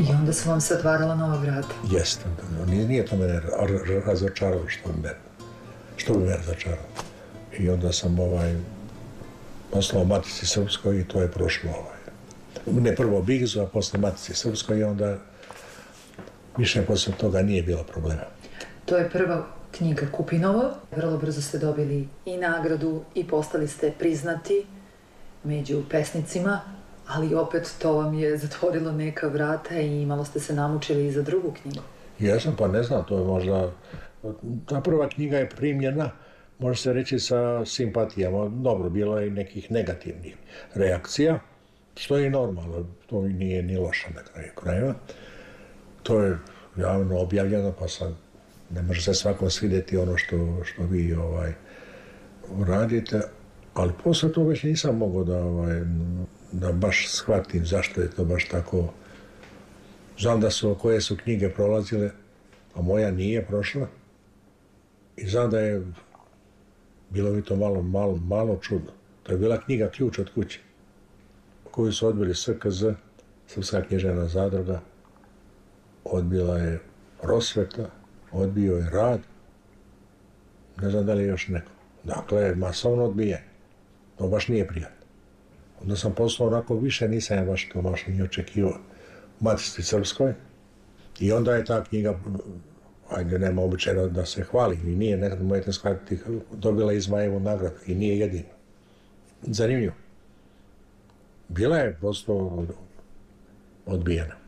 I onda su vam se otvarala nova vrata. Jeste, nije to mene razočaralo što bi me razočaralo. I onda sam poslao Matici Srpskoj i to je prošlo. Ne prvo Bigzu, a posle Matici Srpskoj i onda više posle toga nije bilo problema. To je prva knjiga Kupinovo. Vrlo brzo ste dobili i nagradu i postali ste priznati među pesnicima, ali opet to vam je zatvorilo neka vrata i malo ste se namučili i za drugu knjigu. Jesam, pa ne znam, to je možda... Ta prva knjiga je primljena, može se reći, sa simpatijama. Dobro, bilo je i nekih negativnih reakcija, što je i normalno, to nije ni loše na kraju krajeva. To je javno objavljeno, pa sad ne može se svakom svidjeti ono što vi radite, ali posle to već nisam mogao da baš shvatim zašto je to baš tako. Znam da su koje su knjige prolazile, a moja nije prošla. I znam da je bilo mi to malo čudno. To je bila knjiga Ključ od kuće, koju su odbili SKZ, Srpska književna zadruga, odbila je Prosveta, odbio je Rad, ne znam da li je još neko. Dakle, masovno odbijanje. To baš nije prijatno. Onda sam poslao onako više, nisam ja baš to ni očekivao, Matici Srpskoj. I onda je ta knjiga, ajde, nema običajno da se hvali, i nije, nekad možete shvatiti, dobila Izmajevu nagradu i nije jedina. Zanimljivo. Bila je prosto odbijena.